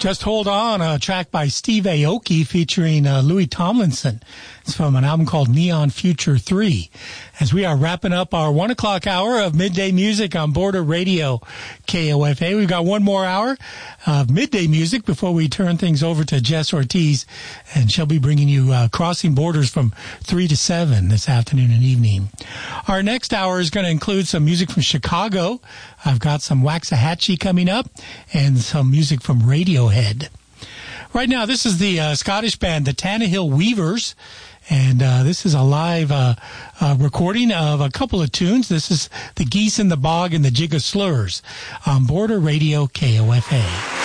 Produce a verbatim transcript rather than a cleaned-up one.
Just Hold On, a track by Steve Aoki featuring uh, Louis Tomlinson. It's from an album called Neon Future three. As we are wrapping up our one o'clock hour of midday music on Border Radio K O F A, we've got one more hour of midday music before we turn things over to Jess Ortiz, and she'll be bringing you uh, Crossing Borders from three to seven this afternoon and evening. Our next hour is going to include some music from Chicago. I've got some Waxahachie coming up and some music from Radiohead. Right now, this is the uh, Scottish band, the Tannahill Weavers, and uh, this is a live uh, uh, recording of a couple of tunes. This is The Geese in the Bog and the Jig of Slurs on Border Radio K O F A.